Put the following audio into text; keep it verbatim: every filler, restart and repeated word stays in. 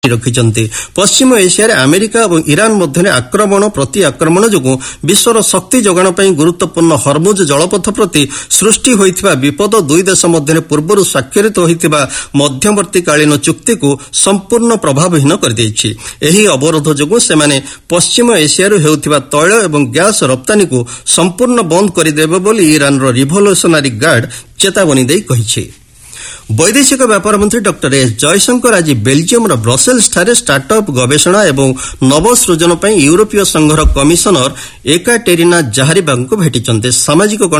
ରଖିଛନ୍ତି। ପଶ୍ଚିମ ଏସିଆରେ ଆମେରିକା ଏବଂ ଇରାନ ମଧ୍ୟରେ ଆକ୍ରମଣ ପ୍ରତି ଆକ୍ରମଣ ଯୋଗୁଁ ବିଶ୍ୱର ଶକ୍ତି ଯୋଗାଣ ପାଇଁ ଗୁରୁତ୍ୱପୂର୍ଣ୍ଣ ହରମୁଜ ଜଳପଥ ପ୍ରତି ସୃଷ୍ଟି ହୋଇଥିବା ବିପଦ ଦୁଇ ଦେଶ ମଧ୍ୟରେ ପୂର୍ବରୁ ସ୍ୱାକ୍ଷରିତ ହୋଇଥିବା ମଧ୍ୟବର୍ତ୍ତୀକାଳୀନ ଚୁକ୍ତିକୁ ସମ୍ପୂର୍ଣ୍ଣ ପ୍ରଭାବହୀନ କରିଦେଇଛି। ଏହି ଅବରୋଧ ଯୋଗୁଁ ସେମାନେ ପଶ୍ଚିମ ଏସିଆରୁ ହେଉଥିବା ତୈଳ ଏବଂ ଗ୍ୟାସ୍ ରପ୍ତାନୀକୁ ସମ୍ପୂର୍ଣ୍ଣ ବନ୍ଦ କରିଦେବେ ବୋଲି ଇରାନର ରିଭଲ୍ୟୁସନାରୀ ଗାର୍ଡ ଚେତାବନୀ ଦେଇ କହିଛି। ବୈଦେଶିକ ବ୍ୟାପାର ମନ୍ତ୍ରୀ ଡକ୍ଟର ଏସ୍ ଜୟଶଙ୍କର ଆଜି ବେଲ୍ଜିୟମର ବ୍ରସେଲ୍ସଠାରେ ଷ୍ଟାର୍ଟଅପ୍ ଗବେଷଣା ଏବଂ ନବସୃଜନ ପାଇଁ ୟୁରୋପୀୟ ସଂଘର କମିଶନର ଏକାଟେରିନା ଜାହାରିବାଙ୍କୁ ଭେଟିଛନ୍ତି। ସାମାଜିକ